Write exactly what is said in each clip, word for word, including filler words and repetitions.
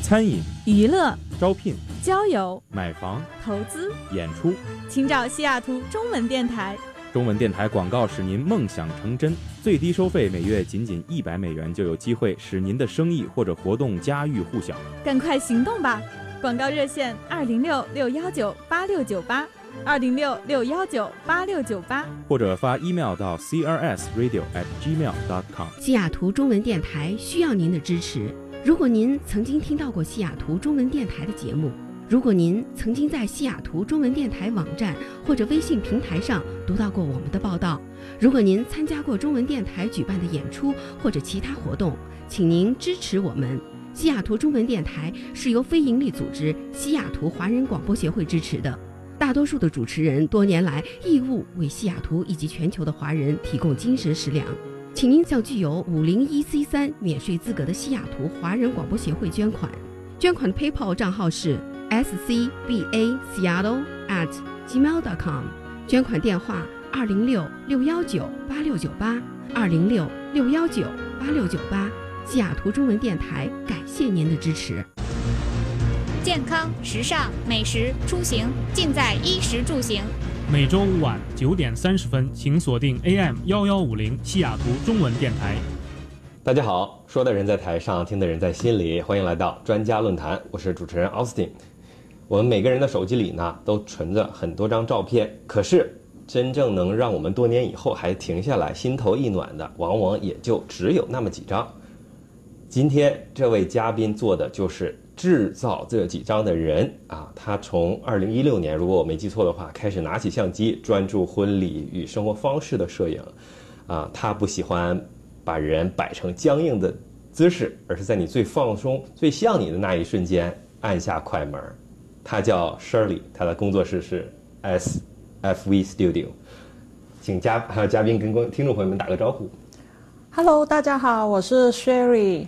餐饮、 娱乐、 招聘、 交友、 买房、 投资、 演出， 请找西雅图中文电台。 中文电台广告使您梦想成真，最低收费每月仅仅一百美元，就有机会使您的生意或者活动家喻户晓。 赶快行动吧！广告热线二零六六幺九八六九八，二零六六幺九八六九八， 或者发 email 到 c r s radio at gmail dot com。 西雅图中文电台需要您的支持。如果您曾经听到过西雅图中文电台的节目，如果您曾经在西雅图中文电台网站或者微信平台上读到过我们的报道，如果您参加过中文电台举办的演出或者其他活动，请您支持我们。西雅图中文电台是由非营利组织西雅图华人广播协会支持的，大多数的主持人多年来义务为西雅图以及全球的华人提供精神食粮。请您向具有五零一 C 三免税资格的西雅图华人广播协会捐款，捐款的 PayPal 账号是 s c b a seattle at gmail dot com， 捐款电话二零六六幺九八六九八，二零六六幺九八六九八。西雅图中文电台感谢您的支持。 健康、时尚、美食、出行，尽在衣食住行。 每周五晚九点三十分，请锁定 A M 一一五零西雅图中文电台。 大家好，说的人在台上，听的人在心里，欢迎来到专家论坛，我是主持人 Austin。我们每个人的手机里呢，都存着很多张照片，可是真正能让我们多年以后还停下来心头一暖的，往往也就只有那么几张。今天这位嘉宾做的就是制造这几张的人啊，他从二零一六年，如果我没记错的话，开始拿起相机专注婚礼与生活方式的摄影啊。他不喜欢把人摆成僵硬的姿势，而是在你最放松、最像你的那一瞬间按下快门。他叫 Shirley， 他的工作室是 S F V Studio。请嘉还有嘉宾跟听众朋友们打个招呼。 Hello， 大家好，我是 Sherry。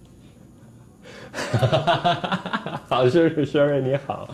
好，是 Sherry， 你好。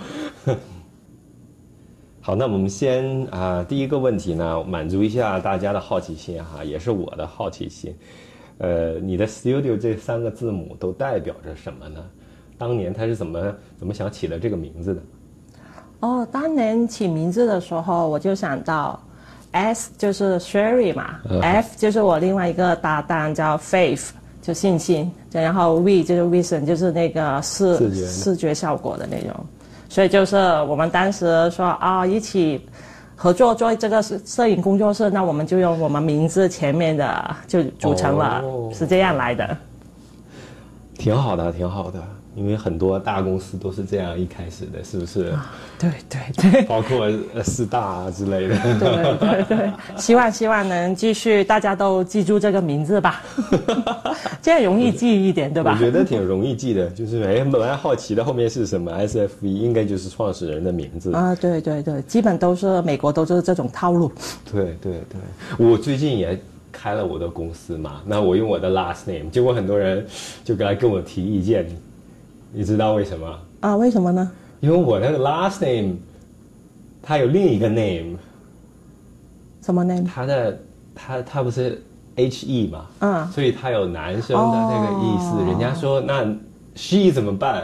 好，那我们先啊、呃，第一个问题呢，满足一下大家的好奇心哈，也是我的好奇心。呃，你的 Studio 这三个字母都代表着什么呢？当年他是怎么怎么想起了这个名字的？ 哦，当年起名字的时候，我就想到 S 就是 Sherry 嘛、嗯、，F 就是我另外一个搭档叫 Faith。就信心，然后 V 就是 Vision， 就是那个视视觉, 视觉效果的那种，所以就是我们当时说啊，一起合作做这个摄影工作室，那我们就用我们名字前面的就组成了，哦、是这样来的。 挺好的，挺好的，因为很多大公司都是这样一开始的，是不是？ 啊、对对对， 包括四大啊之类的。 对对对，希望希望能继续，大家都记住这个名字吧，这样容易记一点，对吧？ 我觉得挺容易记的，就是哎，本来好奇的后面是什么 S F V， 应该就是创始人的名字啊。对对对，基本都是美国都是这种套路。 对对对，我最近也开了我的公司嘛，那我用我的 last name， 结果很多人就来跟我提意见，你知道为什么啊？为什么呢？ 因为我那个 last name， 它有另一个 name。 什么 name？ 它的它它不是 H E 嘛， 嗯， 所以它有男生的那个意思。哦、人家说那 she 怎么办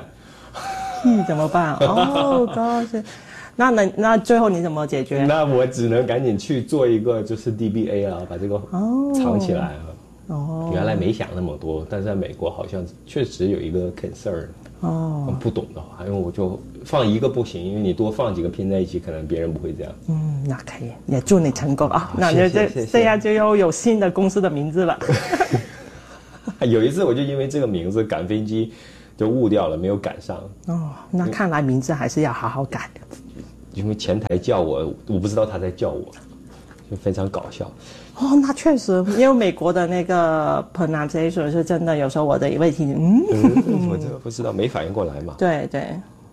？she 怎么办？哦，高兴。那那那最后你怎么解决？ 那我只能赶紧去做一个就是 D B A 了，把这个藏起来了。哦，原来没想那么多，但是在美国好像确实有一个 concern。哦，不懂的话，因为我就放一个不行，因为你多放几个拼在一起，可能别人不会这样。 嗯，那可以，也祝你成功啊！那就这这样就又有新的公司的名字了。 有一次我就因为这个名字赶飞机就误掉了，没有赶上。 哦，那看来名字还是要好好改的。 因为前台叫我，我不知道他在叫我，就非常搞笑。 哦，那确实，因为美国的那个 pronunciation 是真的，有时候我的也会听，嗯， 嗯我这不知道，没反应过来嘛。 对对。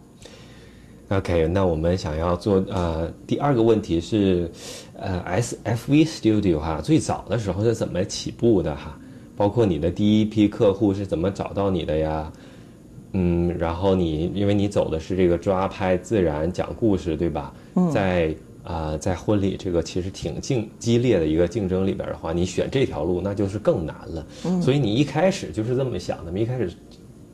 OK， 那我们想要做呃第二个问题是，呃 S F V Studio 哈，最早的时候是怎么起步的哈？包括你的第一批客户是怎么找到你的呀？嗯，然后你因为你走的是这个抓拍自然讲故事，对吧？嗯，在啊、呃，在婚礼这个其实挺竞激烈的一个竞争里边的话，你选这条路那就是更难了。嗯，所以你一开始就是这么想的吗？一开始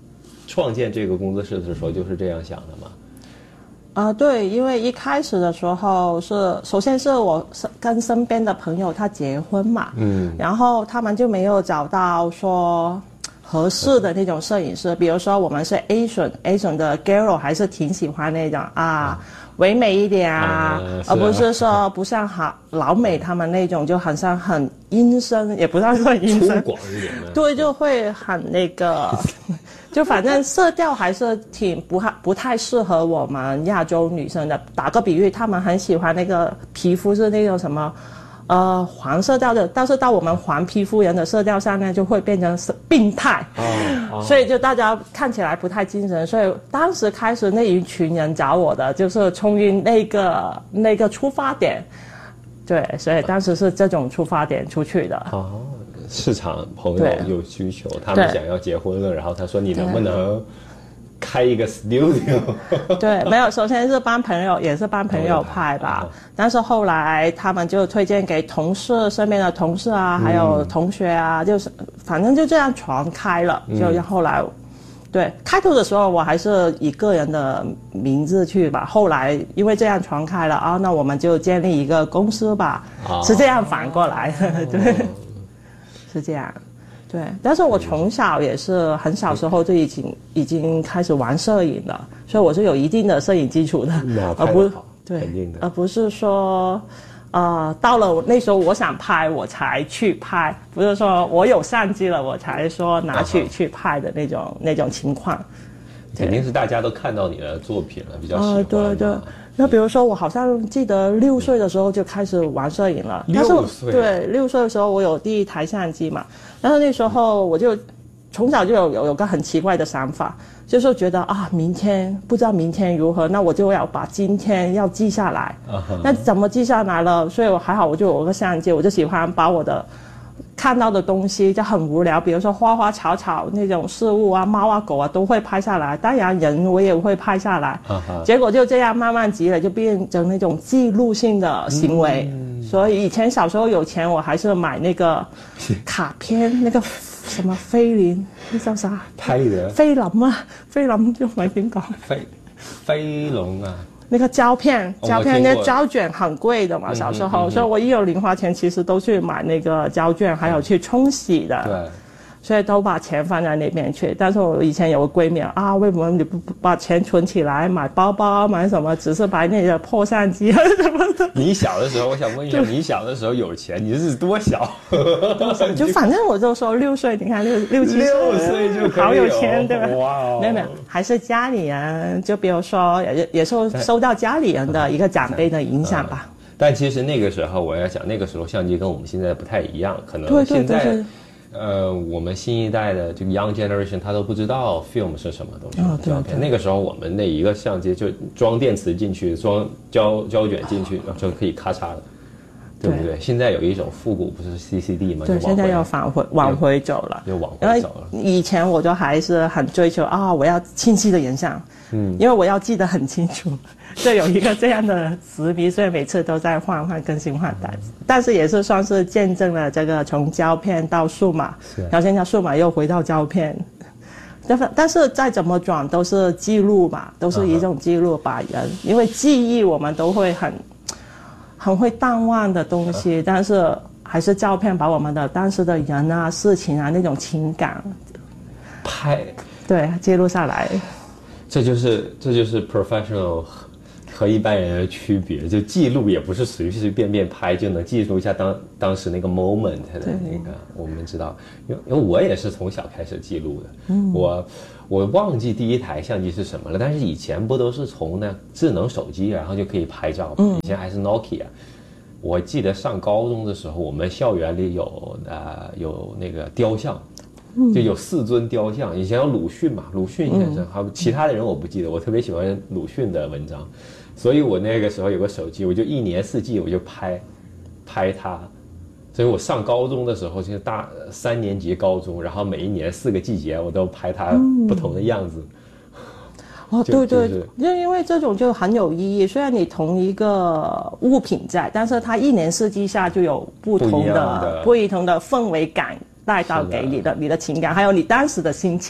创建这个工作室的时候就是这样想的吗？ 啊、呃，对，因为一开始的时候是，首先是我跟身边的朋友他结婚嘛，嗯，然后他们就没有找到说合适的那种摄影师，比如说我们是 Asian Asian 的 girl 还是挺喜欢那种啊。嗯唯美一点啊，嗯、而不是说不像好老美他们那种就好像很阴森，也不算说阴森， 粗犷一点的， 对，就会很那个，就反正色调还是挺不不太适合我们亚洲女生的。打个比喻，他们很喜欢那个皮肤是那种什么。呃，黄色调的，但是到我们黄皮肤人的色调上面就会变成是病态，哦哦、所以就大家看起来不太精神。所以当时开始那一群人找我的，就是从于那个那个出发点，对，所以当时是这种出发点出去的。 哦，市场朋友有需求，他们想要结婚了，然后他说你能不能开一个 studio？ 对，没有，首先是帮朋友，也是帮朋友拍吧。但是后来他们就推荐给同事，身边的同事啊，还有同学啊，嗯、就是反正就这样传开了。就后来，嗯、对，开头的时候我还是以个人的名字去吧。后来因为这样传开了啊，那我们就建立一个公司吧，哦、是这样反过来，哦、对，是这样。对，但是我从小也是很小时候就已经已经开始玩摄影了，所以我是有一定的摄影基础的，而不是对，而不是说，呃，到了那时候我想拍我才去拍，不是说我有相机了我才说拿去、uh-huh. 去拍的那种那种情况。 肯定是大家都看到你的作品了，比较喜欢。呃、 对对。那比如说，我好像记得六岁的时候就开始玩摄影了。 六岁。 对，六岁的时候我有第一台相机嘛，但是那时候我就从小就有有有个很奇怪的想法，就是觉得啊，明天不知道明天如何，那我就要把今天要记下来。Uh-huh. 那怎么记下来了？所以我还好，我就有个相机，我就喜欢把我的看到的东西就很无聊，比如说花花草草那种事物啊，猫啊狗啊都会拍下来，当然人我也会拍下来。Uh-huh. 结果就这样慢慢积累，就变成那种记录性的行为。嗯、所以以前小时候有钱，我还是买那个卡片，那个什么菲林，那叫啥？ 拍的。 菲林啊，菲林就没點講。 菲菲林啊。 那个胶片，胶片那胶卷很贵的嘛，小时候，所以我一有零花钱，其实都去买那个胶卷，还有去冲洗的。对。所以都把钱放在那边去。但是我以前有个闺蜜啊，为什么你不把钱存起来买包包买什么，只是买那个破相机什么的？ 你小的时候，我想问一下，你小的时候有钱，你是多小？ 就反正我就说六岁，你看六六七岁， 六岁就可以好有钱，对吧？ 哇哦！ 没有没有，还是家里人，就比如说也也受受到家里人的一个长辈的影响吧。 但其实那个时候，我要讲那个时候相机跟我们现在不太一样，可能现在。对对对呃，我们新一代的这个 young generation， 他都不知道 film 是什么东西，胶片。那个时候我们那一个相机就装电池进去，装胶胶卷进去，就可以咔嚓了，对不对？现在有一种复古，不是 C C D 吗？ 对，现在要返回往回走了， 又往回走了。 以前我就还是很追求啊，我要清晰的影像，嗯，因为我要记得很清楚。就有一个这样的执迷，所以每次都在换换更新换代，但是也是算是见证了这个从胶片到数码，然后现在数码又回到胶片，但是再怎么转都是记录嘛，都是一种记录把人，因为记忆我们都会很很会淡忘的东西，但是还是照片把我们的当时的人啊事情啊那种情感拍对记录下来， 这就是这就是 professional和一般人的区别，就记录也不是随随便便拍就能记录一下当当时那个 moment 的那个，我们知道，因为因为我也是从小开始记录的，嗯，我我忘记第一台相机是什么了，但是以前不都是从那智能手机然后就可以拍照，嗯，以前还是 Nokia， 我记得上高中的时候，我们校园里有呃有那个雕像。就有四尊雕像，以前有鲁迅嘛，鲁迅先生，还有其他的人我不记得，我特别喜欢鲁迅的文章，所以我那个时候有个手机，我就一年四季我就拍拍它，所以我上高中的时候就是大三年级高中，然后每一年四个季节我都拍它不同的样子。 嗯、哦，对对，就因为这种就很有意义。虽然你同一个物品在，但是它一年四季下就有不同的不同的氛围感。带到给你的你的情感，还有你当时的心情。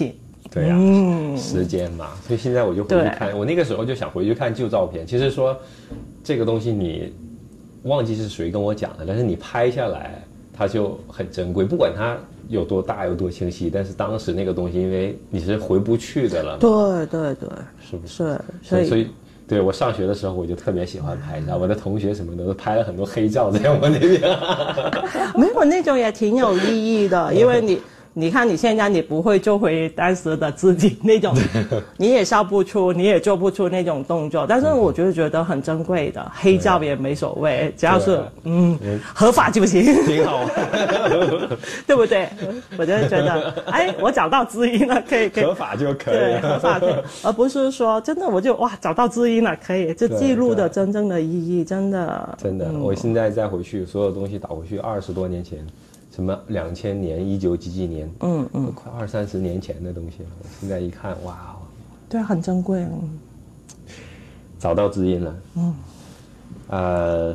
对呀、啊嗯， 时间嘛，所以现在我就回去看，我那个时候就想回去看旧照片。其实说这个东西你忘记是谁跟我讲的，但是你拍下来它就很珍贵，不管它有多大有多清晰，但是当时那个东西因为你是回不去的了嘛， 对对对， 是不是？ 是， 所以所以对我上学的时候我就特别喜欢拍照，我的同学什么的都拍了很多黑照在我那边。 没有那种也挺有意义的，因为你你看你现在你不会做回当时的自己那种，你也笑不出，你也做不出那种动作，但是我就觉得很珍贵的，黑照也没所谓，只要是嗯合法就行， 挺好， 对不对？我就觉得，哎，我找到知音了，可以可以， 合法就可以， 对，合法可以，而不是说真的我就哇找到知音了，可以，这记录的真正的意义，真的真的，嗯、我现在再回去，所有东西倒回去二十多年前。什么两千年、一九几几年，嗯嗯，快二三十年前的东西了。现在一看，哇， 对，很珍贵。嗯、 找到知音了。嗯，呃，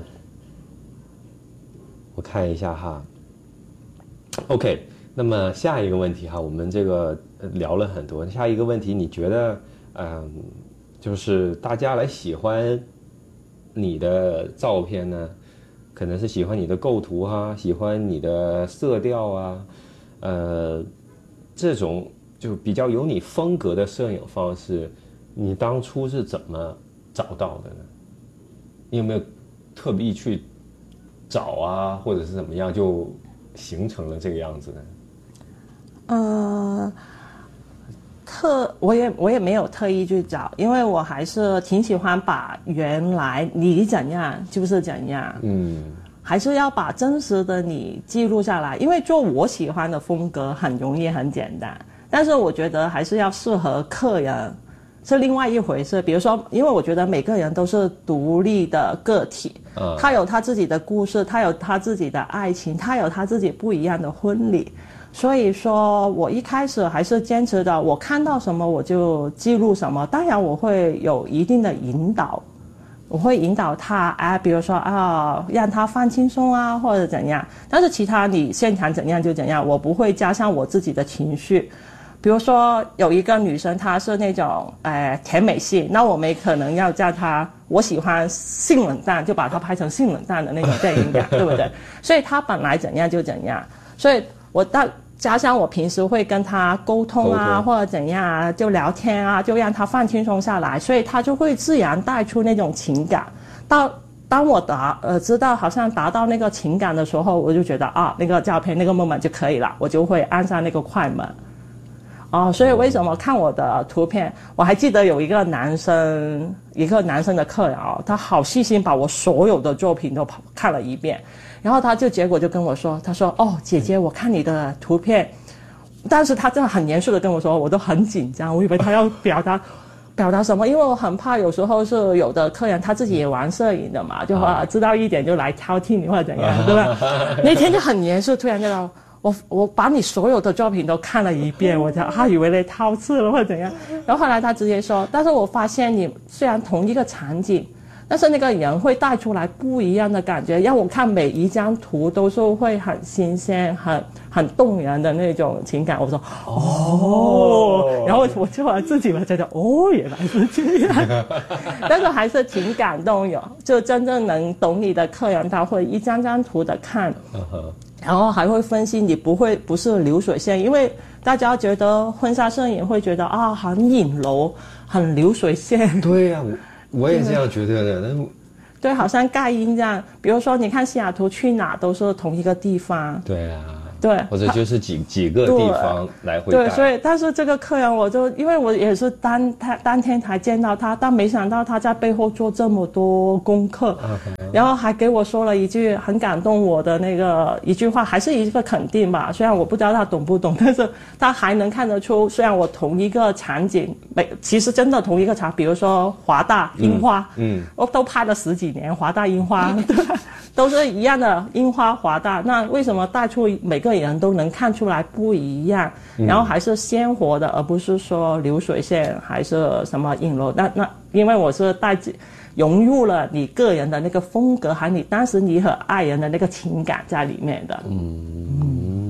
我看一下哈。OK， 那么下一个问题哈，我们这个聊了很多。下一个问题，你觉得，嗯、呃，就是大家来喜欢你的照片呢？可能是喜欢你的构图哈，喜欢你的色调啊，呃，这种就比较有你风格的摄影方式，你当初是怎么找到的呢？你有没有特地去找啊，或者是怎么样就形成了这个样子呢？ 呃，特我也我也没有特意去找，因为我还是挺喜欢把原来你怎样就是怎样，嗯，还是要把真实的你记录下来，因为做我喜欢的风格很容易很简单，但是我觉得还是要适合客人是另外一回事。比如说，因为我觉得每个人都是独立的个体，嗯，他有他自己的故事，他有他自己的爱情，他有他自己不一样的婚礼。所以说我一开始还是坚持的，我看到什么我就记录什么，当然我会有一定的引导，我会引导他，哎，比如说啊，让他放轻松啊，或者怎样。但是其他你现场怎样就怎样，我不会加上我自己的情绪。比如说有一个女生她是那种呃甜美系，那我们可能要叫她，我喜欢性冷淡，就把她拍成性冷淡的那种电影感，对不对？所以她本来怎样就怎样，所以我到。加上我平时会跟他沟通啊，或者怎样啊，就聊天啊，就让他放轻松下来，所以他就会自然带出那种情感。到当我达呃知道好像达到那个情感的时候，我就觉得啊，那个照片那个 moment 就可以了，我就会按上那个快门。哦，所以为什么看我的图片，我还记得有一个男生，一个男生的客人哦，他好细心把我所有的作品都看了一遍。然后他就结果就跟我说，他说哦姐姐我看你的图片，但是他真的很严肃的跟我说，我都很紧张，我以为他要表达表达什么，因为我很怕有时候是有的客人他自己也玩摄影的嘛，就说、啊、知道一点就来挑剔你或者怎样，对吧？那天就很严肃，突然就说我我把你所有的作品都看了一遍，我就他以为你套刺了或者怎样，然后后来他直接说，但是我发现你虽然同一个场景，但是那个人会带出来不一样的感觉，让我看每一张图都是会很新鲜、很很动人的那种情感。我说哦，然后我就自己我觉得哦，原来是这样，但是还是挺感动有，就真正能懂你的客人，他会一张张图的看，然后还会分析你不会不是流水线，因为大家觉得婚纱摄影会觉得啊很隐柔、很流水线。 对呀、啊。我也这样觉得的，但对，好像盖印这样。比如说，你看西雅图去哪都是同一个地方。 对啊， 对， 或者就是几几个地方来回盖。 对，所以但是这个客人，我就因为我也是当他当天才见到他，但没想到他在背后做这么多功课，嗯、然后还给我说了一句很感动我的那个一句话，还是一个肯定吧。虽然我不知道他懂不懂，但是他还能看得出，虽然我同一个场景，没其实真的同一个场，比如说华大樱花，嗯，嗯我都拍了十几年华大樱花，对吧？都是一样的樱花华大，那为什么带出每个人都能看出来不一样？嗯、然后还是鲜活的，而不是说流水线还是什么印楼？那那因为我是带融入了你个人的那个风格，还有你当时你和爱人的那个情感在里面的。嗯，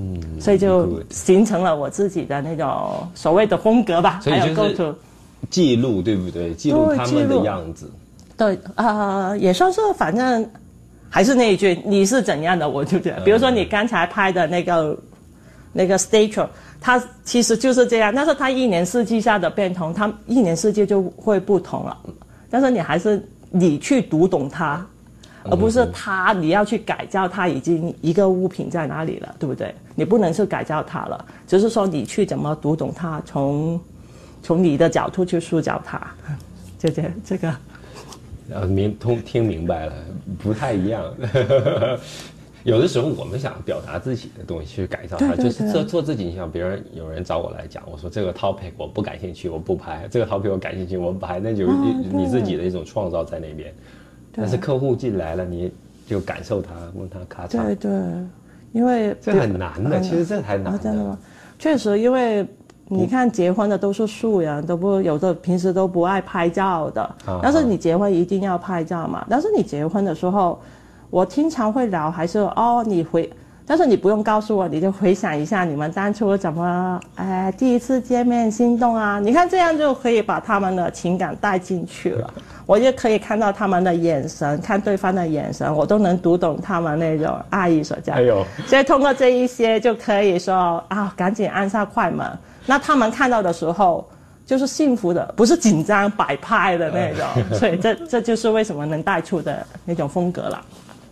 所以就形成了我自己的那种所谓的风格吧。 所以就是记录，对不对？记录他们的样子。 对，呃，也算是，反正还是那一句，你是怎样的，我就这样。比如说你刚才拍的那个那个 statue， 它其实就是这样，但是它一年四季下的变通，它一年四季就会不同了。但是你还是你去读懂它，而不是它你要去改造它已经一个物品在哪里了，对不对？你不能去改造它了，只是说你去怎么读懂它，从从你的角度去塑造它，这这这个。 呃，明通听明白了，不太一样。有的时候我们想表达自己的东西去改造它，就是做做自己。你像别人有人找我来讲，我说这个 topic 我不感兴趣，我不拍；这个 topic 我感兴趣，我拍。那就你自己的一种创造在那边。但是客户进来了，你就感受他，问他咔嚓。 对对，因为这很难的，其实这才难的。 真的吗？确实，因为。你看结婚的都是素人，都不有的平时都不爱拍照的，啊、但是你结婚一定要拍照嘛。但是你结婚的时候，我经常会聊，还是哦你回，但是你不用告诉我，你就回想一下你们当初怎么哎第一次见面心动啊？你看这样就可以把他们的情感带进去了，我就可以看到他们的眼神，看对方的眼神，我都能读懂他们那种爱意所在。哎呦，所以通过这一些就可以说啊，赶紧按下快门。那他们看到的时候就是幸福的，不是紧张摆拍的那种，所以这这就是为什么能带出的那种风格了。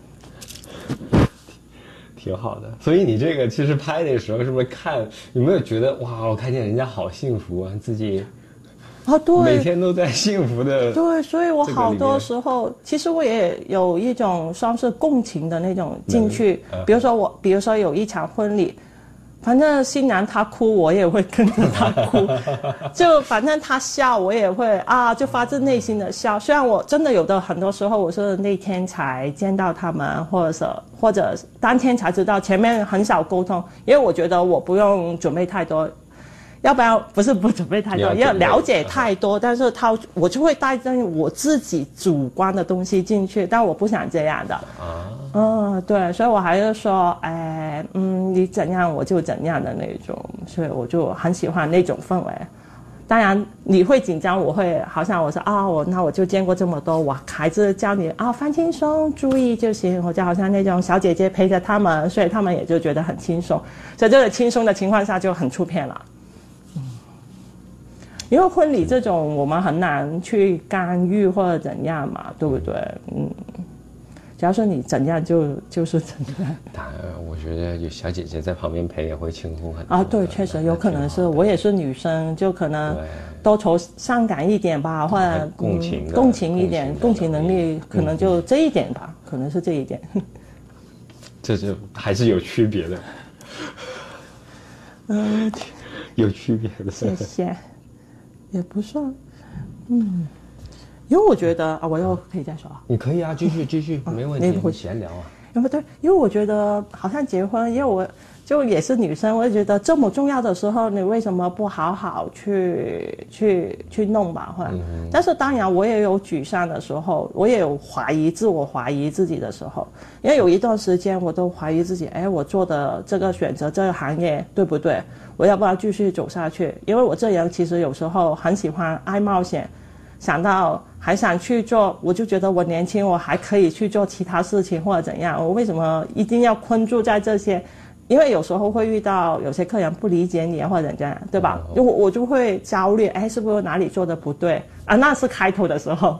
挺好的，所以你这个其实拍的时候是不是看有没有觉得哇，我看见人家好幸福啊，自己啊对， 每天都在幸福的。 对，所以我好多时候其实我也有一种算是共情的那种进去，比如说我，比如说有一场婚礼。反正新娘她哭，我也会跟着她哭，就反正她笑，我也会啊，就发自内心的笑。虽然我真的有的很多时候我是那天才见到他们，或者是或者当天才知道，前面很少沟通，因为我觉得我不用准备太多，要不然不是不准备太多，要了解太多，但是他我就会带着我自己主观的东西进去，但我不想这样的。啊。嗯，对，所以我还是说，哎，嗯，你怎样我就怎样的那种，所以我就很喜欢那种氛围。当然你会紧张，我会好像我说啊，我那我就见过这么多，我孩子教你啊放轻松，注意就行，我就好像那种小姐姐陪着他们，所以他们也就觉得很轻松。所以这个轻松的情况下就很出片了。嗯，因为婚礼这种我们很难去干预或者怎样嘛，对不对？嗯。只要是你怎样就就是怎样。 当然，我觉得有小姐姐在旁边陪也会轻松很多。 啊，对，确实有可能是我也是女生，就可能多愁善感一点吧，或者共情、 嗯、共情一点，共情能力可能就这一点吧，嗯、可能是这一点。 这就还是有区别的。 嗯， 有区别的。 谢谢，也不算，嗯。因为我觉得啊，我又可以再说啊。 你可以啊，继续继续，啊、没问题。你闲聊啊。 因为对，因为我觉得好像结婚，因为我就也是女生，我就觉得这么重要的时候，你为什么不好好去去去弄吧？或者，嗯、但是当然我也有沮丧的时候，我也有怀疑自我怀疑自己的时候，因为有一段时间我都怀疑自己，哎，我做的这个选择，这个行业对不对？我要不要继续走下去？因为我这人其实有时候很喜欢爱冒险。想到还想去做，我就觉得我年轻，我还可以去做其他事情或者怎样。我为什么一定要困住在这些？因为有时候会遇到有些客人不理解你或者这样，对吧？我、哦、我就会焦虑，哎，是不是哪里做的不对啊？那是开头的时候。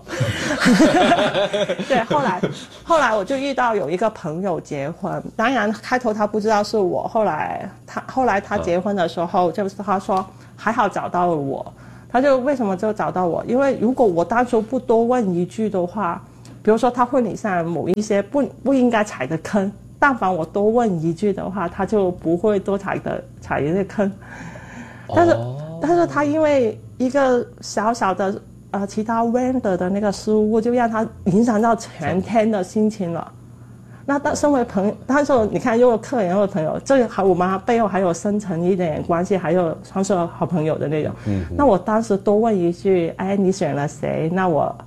对，后来后来我就遇到有一个朋友结婚，当然开头他不知道是我，后来他后来他结婚的时候，就是他说还好找到了我。他就为什么就找到我？因为如果我当初不多问一句的话，比如说他婚礼上某一些不不应该踩的坑，但凡我多问一句的话，他就不会多踩的踩一个坑。但是、哦、但是他因为一个小小的呃其他 vendor 的那个失误，就让他影响到全天的心情了。那但身为朋友，但是你看，又有客人又有朋友，这个还我们背后还有深层一点关系，还有算是好朋友的那种。嗯。那我当时多问一句，哎，你选了谁？那我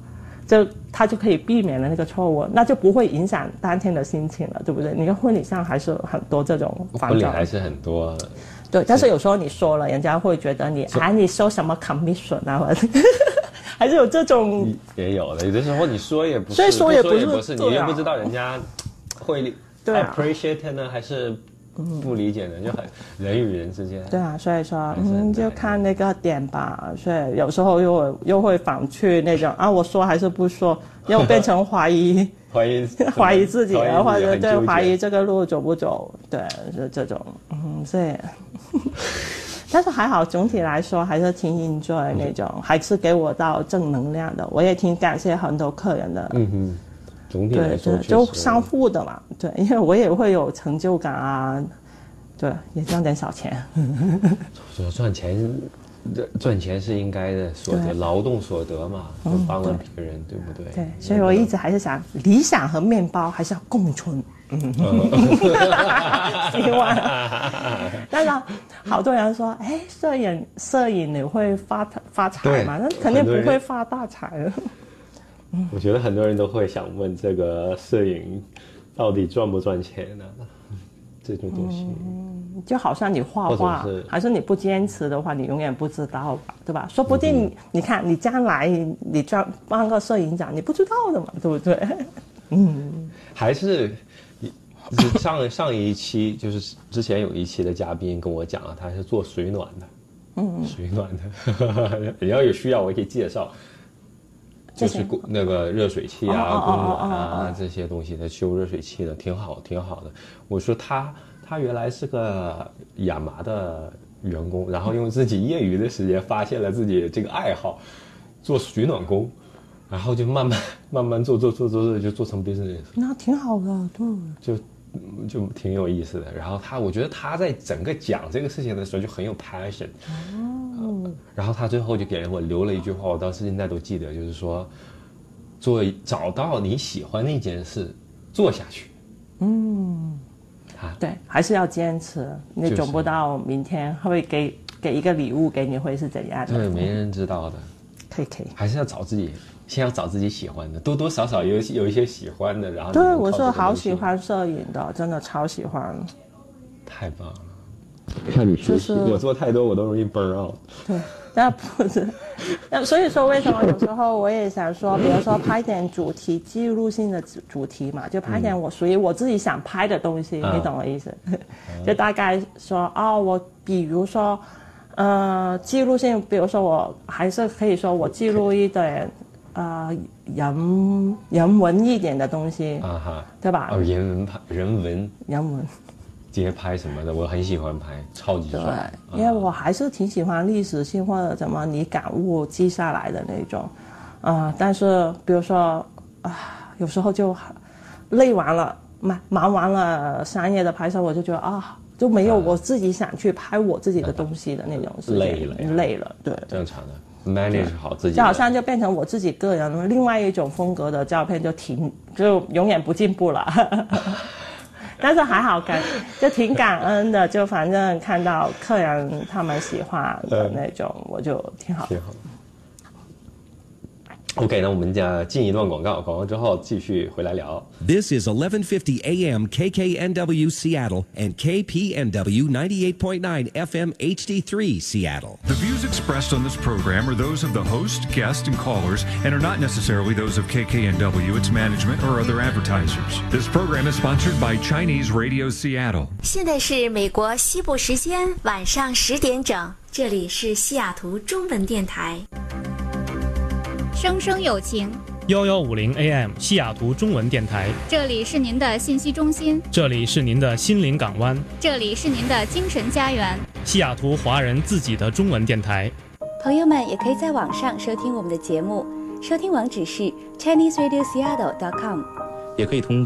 就他就可以避免了那个错误，那就不会影响当天的心情了，对不对？你看婚礼上还是很多这种烦躁， 婚礼还是很多。 对，但是有时候你说了，人家会觉得你啊，你收什么 commission 啊，或者还是有这种也有的。有的时候你说也不是， 所以说也不是， 不是， 对啊、 你也不知道人家会 appreciate 呢，还是不理解呢？就很人与人之间。 对啊，所以说嗯，就看那个点吧。所以有时候又又会反去那种啊，我说还是不说，又变成怀疑。 怀疑怀疑自己，或者对怀疑这个路走不走，对，是这种，嗯，所以，但是还好，总体来说还是挺 enjoy 那种，还是给我到正能量的。我也挺感谢很多客人的， 嗯哼，总体来说对对，就相互的嘛，对，因为我也会有成就感啊，对，也赚点小钱。 说赚钱。赚钱是应该的所得，劳动所得嘛，就帮了别人，对不对？ 对，所以我一直还是想，理想和面包还是要共存。嗯，希望。但是好多人说，哎，摄影摄影你会发发财吗？那肯定不会发大财。 我觉得很多人都会想问，这个摄影到底赚不赚钱呢？这种东西。 嗯就好像你画画，是还是你不坚持的话，你永远不知道吧，对吧？说不定你、嗯、你看你将来你赚办个摄影展，你不知道的嘛，对不对？嗯， 还是上上一期就是之前有一期的嘉宾跟我讲了，他是做水暖的，嗯，水暖的，你要有需要我也可以介绍。就是那个热水器啊、供暖啊这些东西的，修热水器的，挺好，挺好的。我说他。他原来是个亚麻的员工，然后用自己业余的时间发现了自己这个爱好，做水暖工，然后就慢慢慢慢做做做做做就做成 business， 那挺好的，对， 就就挺有意思的。然后他，我觉得他在整个讲这个事情的时候就很有 passion， 哦、呃，然后他最后就给我留了一句话，我到现在都记得，就是说，做找到你喜欢那件事，做下去，嗯。 对，还是要坚持。你总不到明天会给给一个礼物给你，会是怎样的？ 对，没人知道的。 可以可以， 还是要找自己，先要找自己喜欢的，多多少少有有一些喜欢的，然后对我是好喜欢摄影的，真的超喜欢。 太棒了，看你学习，我做太多我都容易 burn out。 对。那不是，那所以说为什么有时候我也想说，比如说拍点主题记录性的主题嘛，就拍点我属于我自己想拍的东西，嗯、你懂我意思？嗯、就大概说哦，我比如说，呃，记录性，比如说我还是可以说我记录一点呃人人文一点的东西，啊哈，对吧？ 哦，人文拍人文人文。 街拍什么的，我很喜欢拍，超级帅。 对，因为我还是挺喜欢历史性或者怎么你感悟记下来的那种，啊、呃，但是比如说啊，有时候就累完了，忙忙完了商业的拍摄，我就觉得啊，就没有我自己想去拍我自己的东西的那种事情， 累了， 累了，对， 正常的 manage 好自己， 就好像就变成我自己个人另外一种风格的照片，就停，就永远不进步了。但是还好感，就挺感恩的，就反正看到客人他们喜欢的那种，嗯、我就挺好。 挺好。OK， 那我们就进一段广告，广告之后继续回来聊。 This is eleven fifty A M K K N W Seattle and K P N W ninety-eight point nine F M H D three Seattle. The views expressed on this program are those of the host, guests, and callers and are not necessarily those of K K N W, its management, or other advertisers. This program is sponsored by Chinese Radio Seattle. 现在是美国西部时间晚上十点整，这里是西雅图中文电台。 声声有情， 幺幺五零 A M 西雅图中文电台， 这里是您的信息中心， 这里是您的心灵港湾， 这里是您的精神家园， 西雅图华人自己的中文电台。 朋友们也可以在网上收听我们的节目，收听网址是 Chinese Radio Seattle dot com， 也可以通